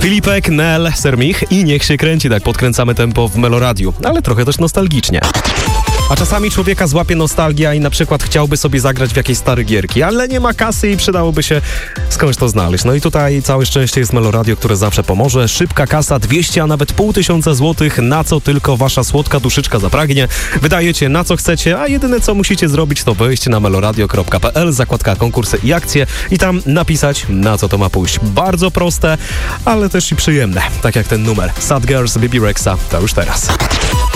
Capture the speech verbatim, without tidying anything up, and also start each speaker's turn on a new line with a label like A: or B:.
A: Filipek, Nel, Sermich i niech się kręci, tak podkręcamy tempo w Meloradiu, ale trochę też nostalgicznie. A czasami człowieka złapie nostalgia i na przykład chciałby sobie zagrać w jakieś stare gierki, ale nie ma kasy i przydałoby się skądś to znaleźć. No i tutaj całe szczęście jest Meloradio, które zawsze pomoże. Szybka kasa, dwieście, a nawet pół tysiąca złotych, na co tylko wasza słodka duszyczka zapragnie. Wydajecie na co chcecie, a jedyne co musicie zrobić to wejść na meloradio kropka p l, zakładka konkursy i akcje i tam napisać, na co to ma pójść. Bardzo proste, ale też i przyjemne, tak jak ten numer. Sad Girls, Bibi Rexa, to już teraz.